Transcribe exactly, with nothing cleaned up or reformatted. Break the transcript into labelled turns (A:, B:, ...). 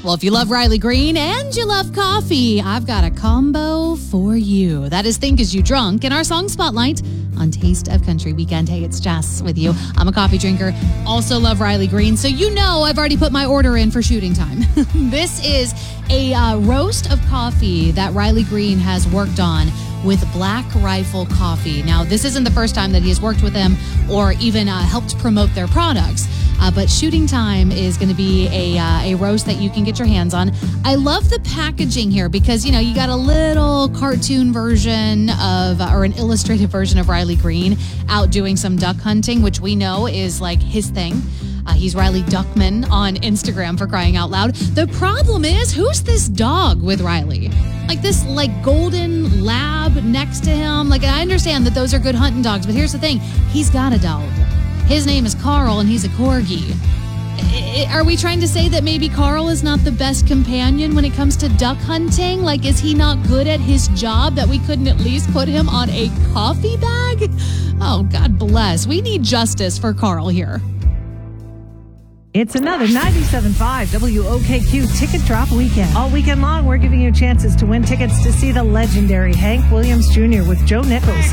A: Well, if you love Riley Green and you love coffee, I've got a combo for you. That is Think As You Drunk in our song spotlight on Taste of Country Weekend. Hey, it's Jess with you. I'm a coffee drinker, also love Riley Green, so you know I've already put my order in for shooting time. This is a uh, roast of coffee that Riley Green has worked on with Black Rifle Coffee. Now, this isn't the first time that he has worked with them or even uh, helped promote their products. Uh, but Shooting Time is going to be a uh, a roast that you can get your hands on. I love the packaging here because, you know, you got a little cartoon version of, uh, or an illustrated version of Riley Green out doing some duck hunting, which we know is like his thing. Uh, he's Riley Duckman on Instagram, for crying out loud. The problem is, who's this dog with Riley? Like this like golden lab next to him. Like, I understand that those are good hunting dogs, but here's the thing. He's got a dog. His name is Carl, and he's a corgi. I- are we trying to say that maybe Carl is not the best companion when it comes to duck hunting? Like, is he not good at his job that we couldn't at least put him on a coffee bag? Oh, God bless. We need justice for Carl here.
B: It's another ninety-seven point five W O K Q Ticket Drop Weekend. All weekend long, we're giving you chances to win tickets to see the legendary Hank Williams Junior with Joe Nichols.